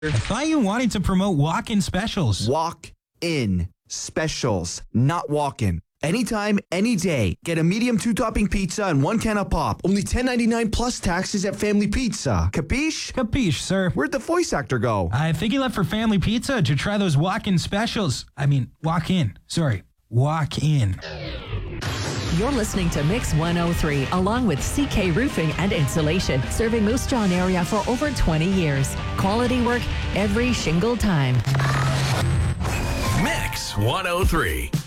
Thought you wanted to promote walk-in specials. Walk-in specials, not walk-in. Anytime, any day. Get a medium 2-topping pizza and 1 can of pop. Only $10.99 plus taxes at Family Pizza. Capiche? Capiche, sir. Where'd the voice actor go? I think he left for Family Pizza to try those walk-in specials. Walk-in. Sorry, walk-in. You're listening to Mix 103, along with CK Roofing and Insulation, serving Moose Jaw area for over 20 years. Quality work every shingle time. Mix 103.